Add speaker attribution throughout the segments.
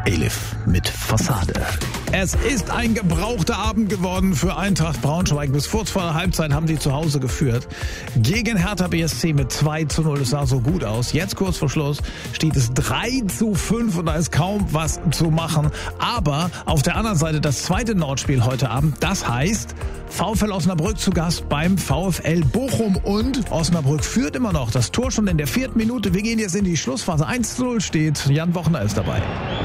Speaker 1: Elif mit Fassade. Es ist ein gebrauchter Abend geworden für Eintracht Braunschweig. Bis kurz vor der Halbzeit haben sie zu Hause geführt. Gegen Hertha BSC mit 2:0. Es sah so gut aus. Jetzt kurz vor Schluss steht es 3:5 und da ist kaum was zu machen. Aber auf der anderen Seite das zweite Nordspiel heute Abend. Das heißt, VfL Osnabrück zu Gast beim VfL Bochum. Und Osnabrück führt immer noch. Das Tor schon in der 4. Minute. Wir gehen jetzt in die Schlussphase. 1:0 steht. Jan Bochner ist dabei.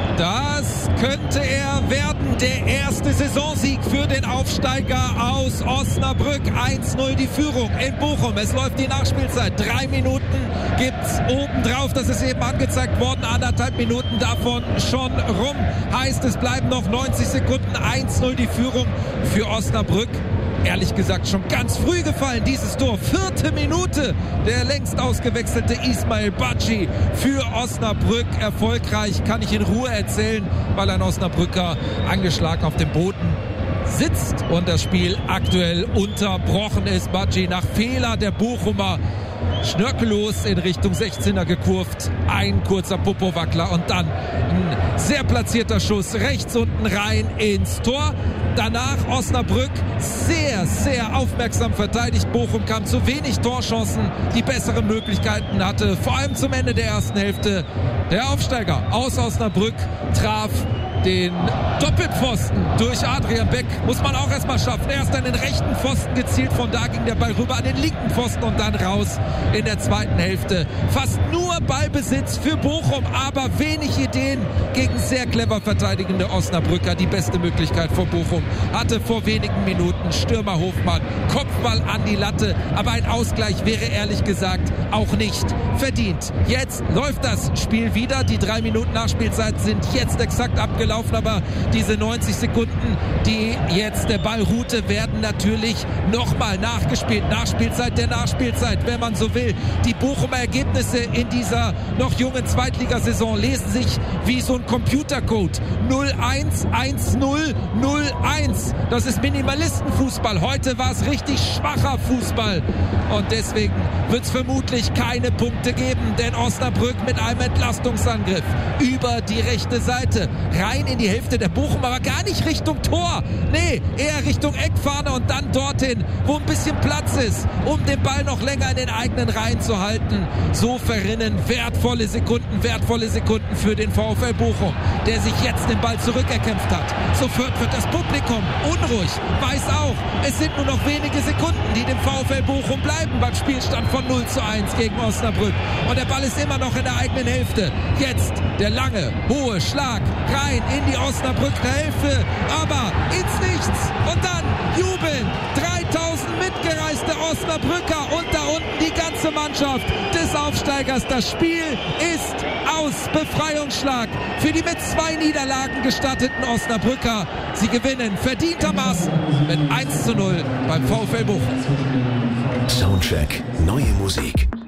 Speaker 2: Das könnte er werden, der erste Saisonsieg für den Aufsteiger aus Osnabrück. 1:0 die Führung in Bochum. Es läuft die Nachspielzeit. 3 Minuten gibt's obendrauf. Das ist eben angezeigt worden. 1,5 Minuten davon schon rum. Heißt, es bleiben noch 90 Sekunden. 1:0 die Führung für Osnabrück. Ehrlich gesagt schon ganz früh gefallen, dieses Tor. 4. Minute, der längst ausgewechselte Ismail Badji für Osnabrück. Erfolgreich, kann ich in Ruhe erzählen, weil ein Osnabrücker angeschlagen auf dem Boden sitzt und das Spiel aktuell unterbrochen ist. Badji nach Fehler der Bochumer schnörkellos in Richtung 16er gekurvt. Ein kurzer Popowackler und dann ein sehr platzierter Schuss rechts unten rein ins Tor. Danach Osnabrück sehr, sehr aufmerksam verteidigt. Bochum kam zu wenig Torchancen, die bessere Möglichkeiten hatte. Vor allem zum Ende der ersten Hälfte. Der Aufsteiger aus Osnabrück traf den Doppelpfosten durch Adrian Beck. Muss man auch erstmal schaffen. Erst an den rechten Pfosten gezielt, von da ging der Ball rüber an den linken Pfosten und dann raus in der zweiten Hälfte. Fast nur Ballbesitz für Bochum, aber wenig Ideen gegen sehr clever verteidigende Osnabrücker. Die beste Möglichkeit vor Bochum hatte vor wenigen Minuten Stürmer Hofmann. Kopfball an die Latte, aber ein Ausgleich wäre ehrlich gesagt auch nicht verdient. Jetzt läuft das Spiel wieder. Die 3 Minuten Nachspielzeit sind jetzt exakt abgelaufen, aber diese 90 Sekunden, die jetzt der Ballroute, werden natürlich nochmal nachgespielt. Nachspielzeit der Nachspielzeit, wenn man so will. Die Bochumer Ergebnisse in dieser noch jungen Zweitligasaison lesen sich wie so ein Computercode. 0-1, 1-0, 0-1. Das ist Minimalistenfußball. Heute war es richtig schwacher Fußball. Und deswegen wird es vermutlich keine Punkte geben, denn Osnabrück mit einem Entlastungsangriff über die rechte Seite rein in die Hälfte der Bochum, aber gar nicht Richtung Tor. Nee, eher Richtung Eckfahne und dann dorthin, wo ein bisschen Platz ist, um den Ball noch länger in den eigenen Reihen zu halten. So verrinnen wertvolle Sekunden für den VfL Bochum, der sich jetzt den Ball zurückerkämpft hat. Sofort wird das Publikum unruhig, weiß auch, es sind nur noch wenige Sekunden, die dem VfL Bochum bleiben beim Spielstand von 0:1 gegen Osnabrück. Und der Ball ist immer noch in der eigenen Hälfte. Jetzt der lange, hohe Schlag rein in die Osnabrücker Hälfte, aber ins Nichts. Und dann jubeln 3000 mitgereiste Osnabrücker und da unten die ganze Mannschaft des Aufsteigers. Das Spiel ist aus. Befreiungsschlag für die mit 2 Niederlagen gestatteten Osnabrücker. Sie gewinnen verdientermaßen mit 1:0 beim VfL Bochum.
Speaker 1: Soundcheck, neue Musik.